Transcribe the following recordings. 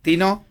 ¿Tino?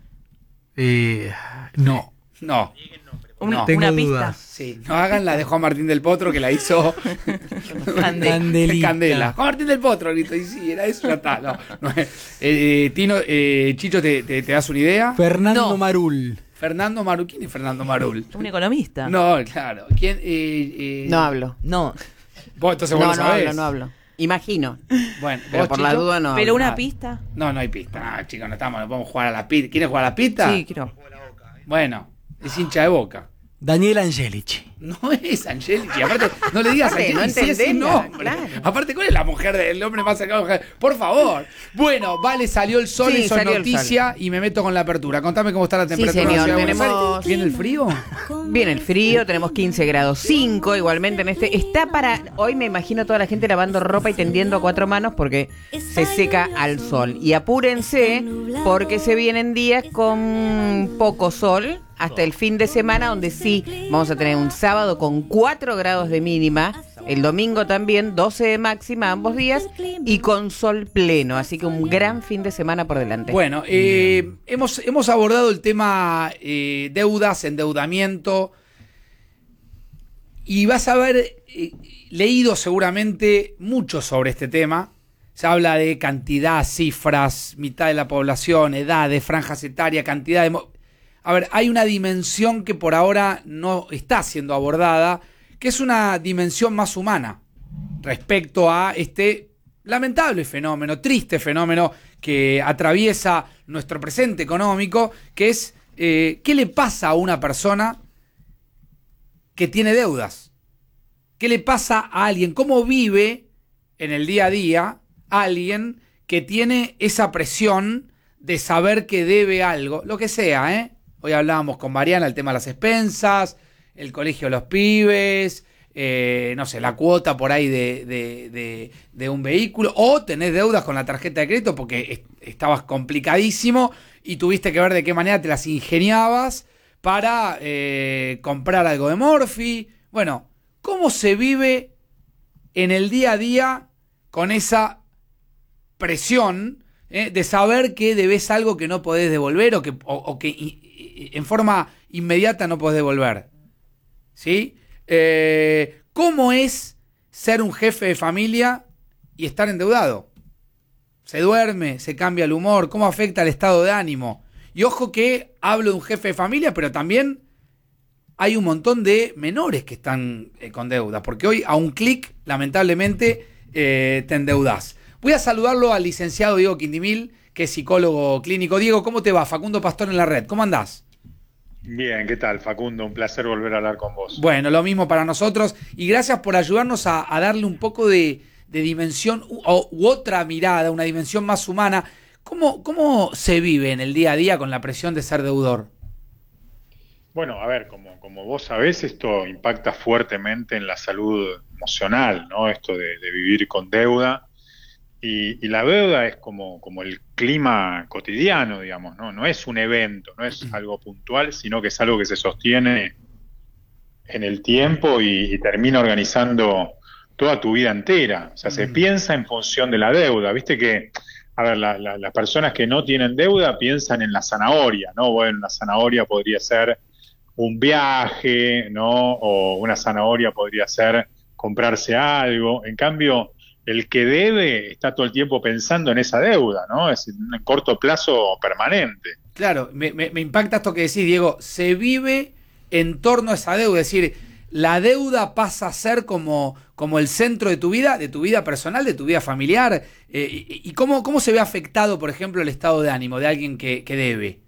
No. No. Una Tengo pista. dudas. Sí, no hagan la de Juan Martín del Potro, que la hizo Candelita. Candela. Juan Martín del Potro, grito, y sí, era eso, ya está. No Tino, Chicho, ¿te das una idea? Fernando No. Marul. Fernando Marul. ¿Quién es Fernando Marul? Un economista. No, claro. ¿Quién? No hablo. No. Vos, entonces vos No, lo no sabés. hablo, no hablo. Imagino. Bueno, Pero ¿vos, por la Chicho? duda no Pero hablo. una pista. No, no hay pista. No, chicos, no podemos jugar a la pista. ¿Quieres jugar a la pista? Sí, quiero. Bueno, es hincha de Boca. Daniel Angelici. No es Angelici. Aparte, no le digas Aparte, no Angelici, sí es sin entendés, nombre. claro. Aparte, ¿cuál es la mujer del hombre más cercano a la mujer? Por favor. Bueno, vale, salió el sol, Sí, eso es salió el noticia y me meto con la apertura. Contame cómo está la Sí, temperatura. señor, en la ciudad de Buenos tenemos- Aires. ¿Viene el frío? Viene el frío, tenemos 15 grados 5, igualmente en este. Está para. Hoy me imagino toda la gente lavando ropa y tendiendo a cuatro manos porque se seca al sol. Y apúrense porque se vienen días con poco sol hasta el fin de semana, donde sí vamos a tener un sábado con 4 grados de mínima, el domingo también 12 de máxima ambos días y con sol pleno. Así que un gran fin de semana por delante. Bueno, hemos abordado el tema deudas, endeudamiento, y vas a haber leído seguramente mucho sobre este tema. Se habla de cantidad, cifras, mitad de la población, edades, franjas etarias, cantidad de... A ver, hay una dimensión que por ahora no está siendo abordada, que es una dimensión más humana respecto a este lamentable fenómeno, triste fenómeno que atraviesa nuestro presente económico, que es ¿qué le pasa a una persona que tiene deudas? ¿Qué le pasa a alguien? ¿Cómo vive en el día a día alguien que tiene esa presión de saber que debe algo? Lo que sea, ¿eh? Hoy hablábamos con Mariana el tema de las expensas, el colegio de los pibes, no sé, la cuota por ahí de un vehículo, o tenés deudas con la tarjeta de crédito porque estabas complicadísimo y tuviste que ver de qué manera te las ingeniabas para comprar algo de Morphy. Bueno, ¿cómo se vive en el día a día con esa presión de saber que debes algo que no podés devolver o que en forma inmediata no podés devolver? ¿Sí? ¿Cómo es ser un jefe de familia y estar endeudado? ¿Se duerme? ¿Se cambia el humor? ¿Cómo afecta el estado de ánimo? Y ojo que hablo de un jefe de familia, pero también hay un montón de menores que están con deudas, porque hoy a un clic, lamentablemente, te endeudás. Voy a saludarlo al licenciado Diego Quindimil, que es psicólogo clínico. Diego, ¿cómo te va? Facundo Pastor en la red. ¿Cómo andás? Bien, ¿qué tal, Facundo? Un placer volver a hablar con vos. Bueno, lo mismo para nosotros. Y gracias por ayudarnos a darle un poco de dimensión u otra mirada, una dimensión más humana. ¿Cómo se vive en el día a día con la presión de ser deudor? Bueno, a ver, como vos sabés, esto impacta fuertemente en la salud emocional, ¿no? Esto de vivir con deuda. Y la deuda es como el clima cotidiano, digamos, ¿no? No es un evento, no es algo puntual, sino que es algo que se sostiene en el tiempo y termina organizando toda tu vida entera. O sea, se piensa en función de la deuda. Viste que, a ver, las personas que no tienen deuda piensan en la zanahoria, ¿no? Bueno, la zanahoria podría ser un viaje, ¿no? O una zanahoria podría ser comprarse algo. En cambio, el que debe está todo el tiempo pensando en esa deuda, ¿no? Es en corto plazo permanente. Claro, me impacta esto que decís, Diego. Se vive en torno a esa deuda. Es decir, la deuda pasa a ser como el centro de tu vida personal, de tu vida familiar. ¿Y cómo se ve afectado, por ejemplo, el estado de ánimo de alguien que debe?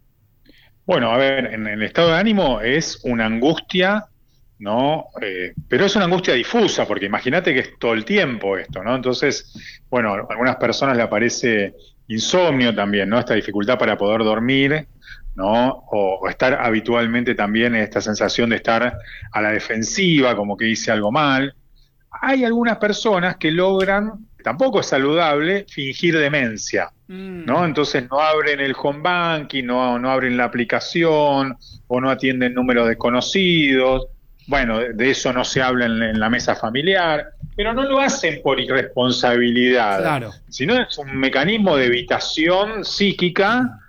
Bueno, a ver, en el estado de ánimo es una angustia, ¿no? Pero es una angustia difusa, porque imagínate que es todo el tiempo esto, ¿no? Entonces, bueno, a algunas personas le aparece insomnio también, ¿no? Esta dificultad para poder dormir, ¿no? O estar habitualmente también en esta sensación de estar a la defensiva, como que hice algo mal. Hay algunas personas que logran, tampoco es saludable, fingir demencia, ¿no? Entonces no abren el home banking, no abren la aplicación, o no atienden números desconocidos. Bueno, de eso no se habla en la mesa familiar, pero no lo hacen por irresponsabilidad, claro, sino es un mecanismo de evitación psíquica